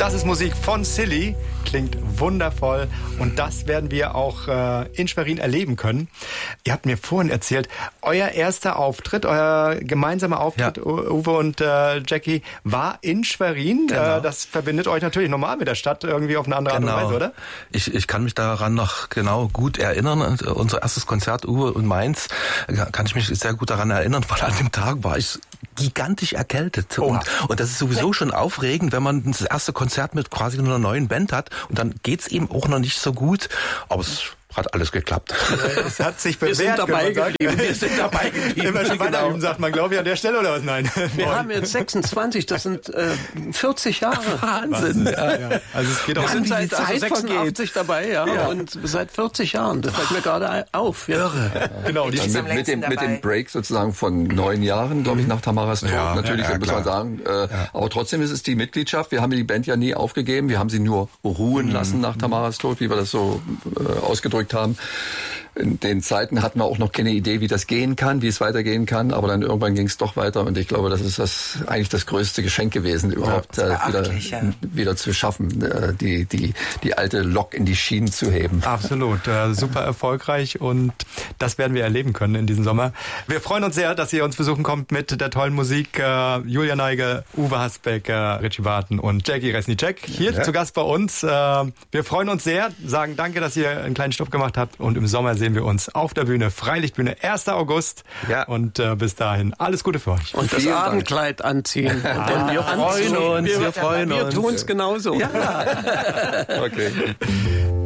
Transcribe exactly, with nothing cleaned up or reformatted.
Das ist Musik von Silly, klingt wundervoll und das werden wir auch äh, in Schwerin erleben können. Ihr habt mir vorhin erzählt, euer erster Auftritt, euer gemeinsamer Auftritt, ja. Uwe und äh, Jackie, war in Schwerin. Genau. Äh, das verbindet euch natürlich normal mit der Stadt irgendwie auf eine andere genau. Art und Weise, oder? Ich, ich kann mich daran noch genau gut erinnern. Unser erstes Konzert, Uwe und meins, kann ich mich sehr gut daran erinnern, weil an dem Tag war ich gigantisch erkältet. Und, und das ist sowieso schon aufregend, wenn man das erste Konzert mit quasi nur einer neuen Band hat und dann geht's eben auch noch nicht so gut. Aber es hat alles geklappt. Es hat sich bewährt. Wir sind dabei geblieben. Wir sind dabei geblieben. Immer schon weiter üben, sagt man, glaube ich, an der Stelle oder was? Nein. Wir haben jetzt sechsundzwanzig, das sind äh, vierzig Jahre. Wahnsinn. Ja. Ja. Also es geht auch wir sind seit also sechsundachtzig dabei, ja, ja, und seit vierzig Jahren. Das fällt mir gerade auf. Ja. Irre. Genau. Die mit, mit, dem, mit dem Break sozusagen von neun Jahren, glaube ich, nach Tamaras Tod. Ja, natürlich, ja, ja, muss man sagen. Äh, ja. Aber trotzdem ist es die Mitgliedschaft. Wir haben die Band ja nie aufgegeben. Wir haben sie nur ruhen lassen nach Tamaras Tod, wie wir das so äh, ausgedrückt haben. In den Zeiten hatten wir auch noch keine Idee, wie das gehen kann, wie es weitergehen kann, aber dann irgendwann ging es doch weiter und ich glaube, das ist das eigentlich das größte Geschenk gewesen, überhaupt ja, äh, wieder, ja. wieder zu schaffen, äh, die, die, die alte Lok in die Schienen zu heben. Absolut, äh, super erfolgreich und das werden wir erleben können in diesem Sommer. Wir freuen uns sehr, dass ihr uns besuchen kommt mit der tollen Musik. Äh, Julia Neige, Uwe Hasbeck, äh, Richie Barton und Jackie Resnicek hier ja. zu Gast bei uns. Äh, wir freuen uns sehr, sagen danke, dass ihr einen kleinen Stopp gemacht habt und im Sommer sehen wir uns auf der Bühne, Freilichtbühne, erster August. Ja. Und äh, bis dahin alles Gute für euch. Und das Vielen Abendkleid Dank. anziehen. Ah, wir freuen uns, wir, wir freuen uns. Wir tun es genauso. Ja. Okay.